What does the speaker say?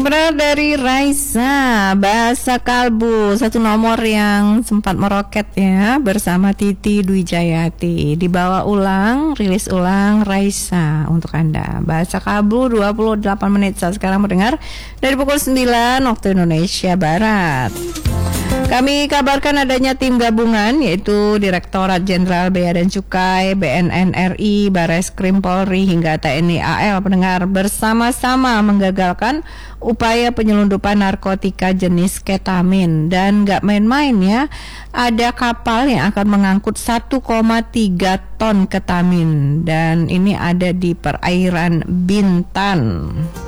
benar dari Raisa. Bahasa Kalbu, satu nomor yang sempat meroket ya, bersama Titi Dwi Jayati. Dibawa ulang, rilis ulang Raisa untuk Anda. Bahasa Kalbu 28 menit saat sekarang mendengar dari pukul 9 waktu Indonesia Barat. Kami kabarkan adanya tim gabungan yaitu Direktorat Jenderal Bea dan Cukai, BNN RI, Barreskrim Polri hingga TNI AL pendengar bersama-sama menggagalkan upaya penyelundupan narkotika jenis ketamin. Dan gak main-main ya, ada kapal yang akan mengangkut 1,3 ton ketamin dan ini ada di perairan Bintan.